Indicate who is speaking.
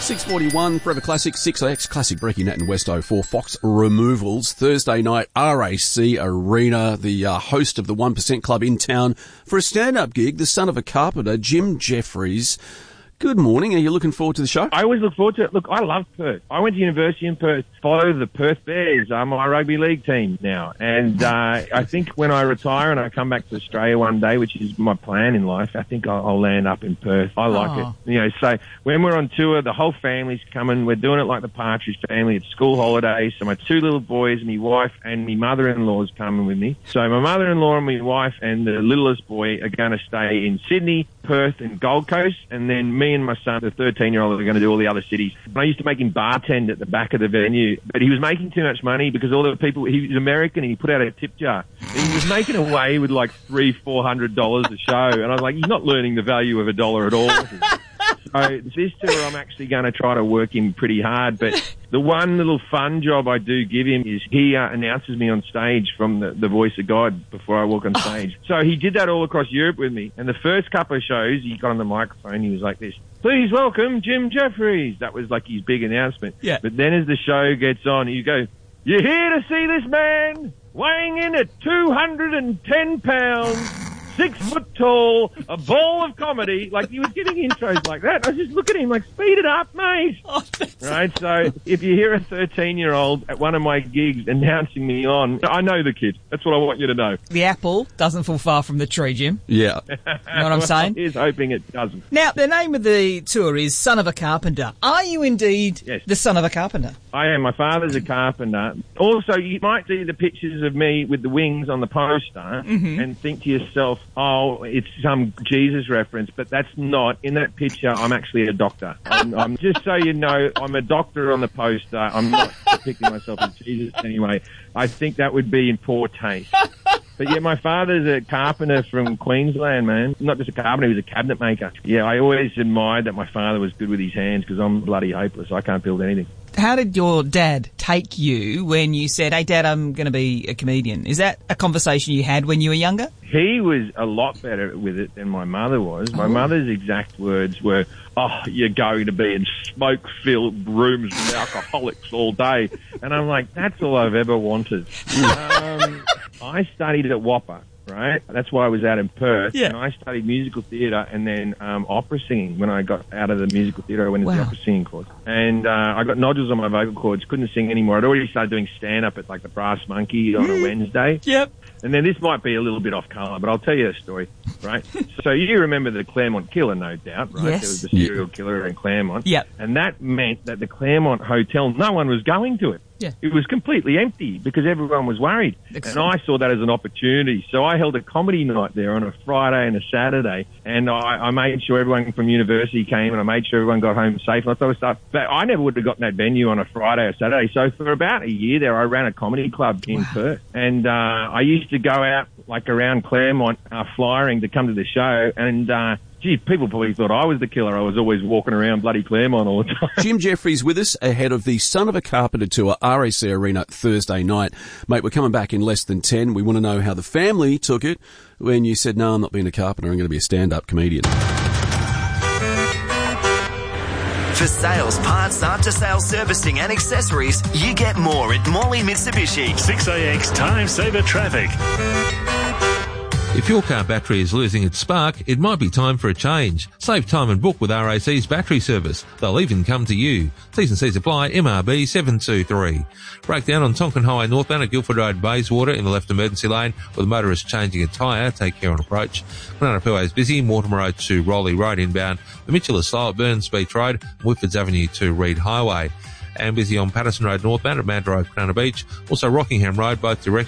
Speaker 1: 6:41, Forever Classic, 6AX, Classic Breaking Nat and West 04, Fox Removals, Thursday night, RAC Arena, the host of the 1% Club in town for a stand-up gig, the son of a carpenter, Jim Jeffries. Good morning. Are you looking forward to the show?
Speaker 2: I always look forward to it. Look, I love Perth. I went to university in Perth, follow the Perth Bears, my rugby league team now. And I think when I retire and I come back to Australia one day, which is my plan in life, I think I'll land up in Perth. I like it. You know, so when we're on tour, the whole family's coming. We're doing it like the Partridge Family. It's school holidays. So my two little boys, my wife, and my mother-in-law's coming with me. So my mother-in-law and my wife and the littlest boy are going to stay in Sydney, Perth, and Gold Coast. And then me and my son, the 13-year-old, are going to do all the other cities. I used to make him bartend at the back of the venue, but he was making too much money because all the people, he was American and he put out a tip jar. And he was making away with like $300-400 a show. And I was like, he's not learning the value of a dollar at all. So this tour, I'm actually going to try to work him pretty hard. But the one little fun job I do give him is he announces me on stage from the voice of God before I walk on stage. So he did that all across Europe with me. And the first couple of shows, he got on the microphone, he was like this, "Please welcome Jim Jeffries." That was like his big announcement. Yeah. But then as the show gets on, you go, "You're here to see this man weighing in at 210 pounds. 6 foot tall, a ball of comedy." Like, he was giving intros like that. I was just looking at him like, speed it up, mate. Right? So if you hear a 13-year-old at one of my gigs announcing me on, I know the kid. That's what I want you to know.
Speaker 3: The apple doesn't fall far from the tree, Jim.
Speaker 1: Yeah.
Speaker 3: You know what I'm saying?
Speaker 2: Here's hoping it doesn't.
Speaker 3: Now, the name of the tour is Son of a Carpenter. Are you indeed the son of a carpenter?
Speaker 2: I am. My father's a carpenter. Also, you might see the pictures of me with the wings on the poster and think to yourself, oh, it's some Jesus reference, but that's not. In that picture, I'm actually a doctor. I'm just so you know, I'm a doctor on the poster. I'm not depicting myself as Jesus anyway. I think that would be in poor taste. But yeah, my father's a carpenter from Queensland, man. Not just a carpenter, he was a cabinet maker. Yeah, I always admired that my father was good with his hands because I'm bloody hopeless. I can't build anything.
Speaker 3: How did your dad take you when you said, "Hey, Dad, I'm going to be a comedian"? Is that a conversation you had when you were younger?
Speaker 2: He was a lot better with it than my mother was. My mother's exact words were, "Oh, you're going to be in smoke-filled rooms with alcoholics all day." And I'm like, that's all I've ever wanted. I studied at Whopper, right? That's why I was out in Perth. Yeah. And I studied musical theatre and then opera singing. When I got out of the musical theatre, I went into the opera singing course. And I got nodules on my vocal cords, couldn't sing anymore. I'd already started doing stand-up at like the Brass Monkey on a Wednesday.
Speaker 3: Yep.
Speaker 2: And then this might be a little bit off colour, but I'll tell you a story, right? So you remember the Claremont Killer, no doubt, right?
Speaker 3: Yes.
Speaker 2: There was the serial killer in Claremont.
Speaker 3: Yep.
Speaker 2: And that meant that the Claremont Hotel, no one was going to it.
Speaker 3: Yeah.
Speaker 2: It was completely empty because everyone was worried. And I saw that as an opportunity. So I held a comedy night there on a Friday and a Saturday. And I made sure everyone from university came and I made sure everyone got home safe and all that sort of stuff. But I never would have gotten that venue on a Friday or Saturday. So for about a year there, I ran a comedy club in Perth. And I used to go out like around Claremont flyering to come to the show. And gee, people probably thought I was the killer. I was always walking around bloody Claremont all the time.
Speaker 1: Jim Jeffries with us ahead of the Son of a Carpenter tour, RAC Arena, Thursday night. Mate, we're coming back in less than 10. We want to know how the family took it when you said, "No, I'm not being a carpenter. I'm going to be a stand-up comedian."
Speaker 4: For sales, parts, after-sales servicing and accessories, you get more at Morley Mitsubishi.
Speaker 5: 6AX Time Saver Traffic.
Speaker 6: If your car battery is losing its spark, it might be time for a change. Save time and book with RAC's battery service. They'll even come to you. T's and C's apply, MRB 723. Breakdown on Tonkin Highway northbound at Guildford Road, Bayswater in the left emergency lane with a motorist changing a tyre. Take care on approach. Manapua is busy. Mortimer Road to Rowley Road inbound. The Mitchell is slow at Burns Beach Road. Whitfords Avenue to Reed Highway. And busy on Patterson Road northbound at Mad Drive, Cronulla Beach. Also Rockingham Road, both directions.